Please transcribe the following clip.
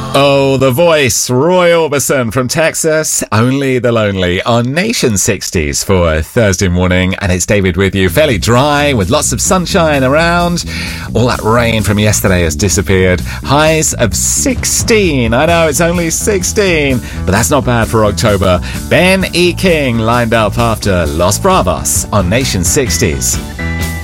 Oh, the voice, Roy Orbison from Texas, Only the Lonely, on Nation 60s for Thursday morning. And it's David with you, fairly dry, with lots of sunshine around. All that rain from yesterday has disappeared. Highs of 16. I know, it's only 16, but that's not bad for October. Ben E. King lined up after Los Bravos on Nation 60s.